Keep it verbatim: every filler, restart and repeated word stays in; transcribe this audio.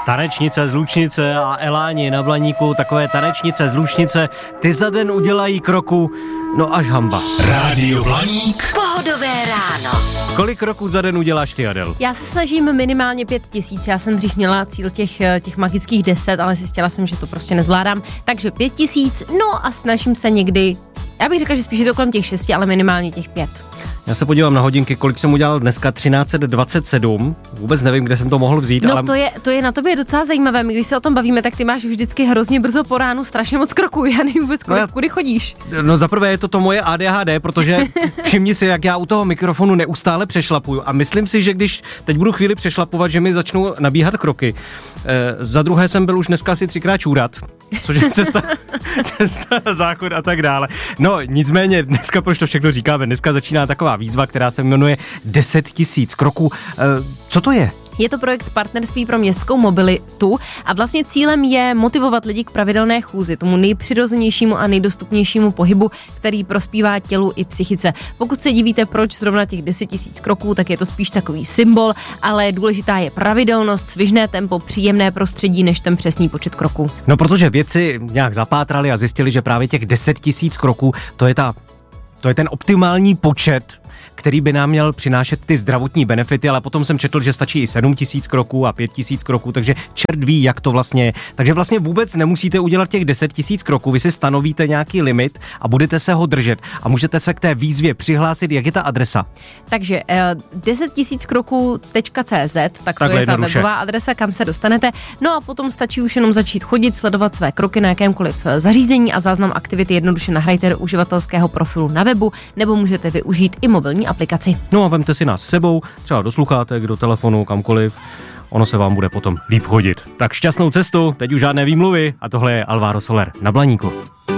Tanečnice z Lučnice a Eláni na Blaníku, takové tanečnice z Lučnice, ty za den udělají kroku, no až hamba. Rádio Blaník. Pohodové ráno. Kolik kroků za den uděláš ty, Adel? Já se snažím minimálně pět tisíc, já jsem dřív měla cíl těch, těch magických deset, ale zjistila jsem, že to prostě nezvládám, takže pět tisíc, no a snažím se někdy, já bych řekla, že spíš je to kolem těch šesti, ale minimálně těch pět. Já se podívám na hodinky, kolik jsem udělal dneska, třináct dvacet sedm, vůbec nevím, kde jsem to mohl vzít, no, ale... to je, to je na tobě docela zajímavé, my když se o tom bavíme, tak ty máš vždycky hrozně brzo po ránu strašně moc kroků, já nevím vůbec, kudy, no já... kudy chodíš. No zaprvé je to to moje A D H D, protože všimni si, jak já u toho mikrofonu neustále přešlapuju a myslím si, že když teď budu chvíli přešlapovat, že mi začnou nabíhat kroky. E, za druhé jsem byl už dneska asi třikrát čůrat, což je cesta, cesta na záchod a tak dále. No nicméně dneska, proč to všechno říkáme, dneska začíná taková výzva, která se jmenuje deset tisíc kroků. E, co to je? Je to projekt Partnerství pro městskou mobilitu a vlastně cílem je motivovat lidi k pravidelné chůzi, tomu nejpřirozenějšímu a nejdostupnějšímu pohybu, který prospívá tělu i psychice. Pokud se divíte, proč zrovna těch deset tisíc kroků, tak je to spíš takový symbol, ale důležitá je pravidelnost, svižné tempo, příjemné prostředí, než ten přesný počet kroků. No protože vědci nějak zapátrali a zjistili, že právě těch deset tisíc kroků, to je ta To je ten optimální počet, který by nám měl přinášet ty zdravotní benefity, ale potom jsem četl, že stačí i sedm tisíc kroků a pět tisíc kroků, takže čert ví, jak to vlastně je. Takže vlastně vůbec nemusíte udělat těch deset tisíc kroků, vy si stanovíte nějaký limit a budete se ho držet a můžete se k té výzvě přihlásit. Jak je ta adresa? Takže deset tisíc kroků tečka cé zet, tak to Takhle je ta jednoduše. webová adresa, kam se dostanete. No a potom stačí už jenom začít chodit, sledovat své kroky na jakémkoliv zařízení a záznam aktivity jednoduše nahrajte do uživatelského profilu na webu, nebo můžete využít i mobilní aplikaci. No a vemte si nás s sebou, třeba do sluchátek, do telefonu, kamkoliv. Ono se vám bude potom líp chodit. Tak šťastnou cestu, teď už žádné výmluvy a tohle je Alvaro Soler na Blaníku.